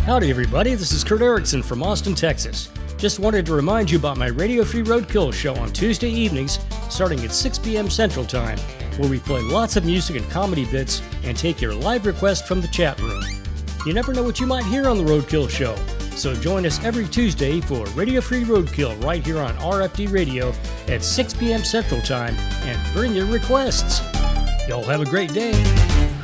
Howdy everybody, this is Kurt Erickson from Austin, Texas. Just wanted to remind you about my Radio Free Roadkill show on Tuesday evenings starting at 6 p.m. Central Time, where we play lots of music and comedy bits and take your live requests from the chat room. You never know what you might hear on the Roadkill show, so join us every Tuesday for Radio Free Roadkill right here on RFD Radio at 6 p.m. Central Time and bring your requests. Y'all have a great day.